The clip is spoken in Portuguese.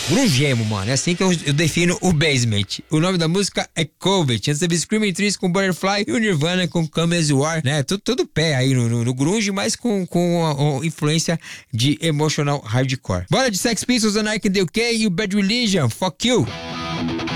grungemo, mano. É assim que eu defino o Basement. O nome da música é Covet. Antes teve Screaming Trees com Butterfly e o Nirvana com Come As You Are, né? Tudo pé aí no grunge, mas com a influência de emotional hardcore. Bora de Sex Pistols, Anarchy in the UK e o Bad Religion. Fuck You.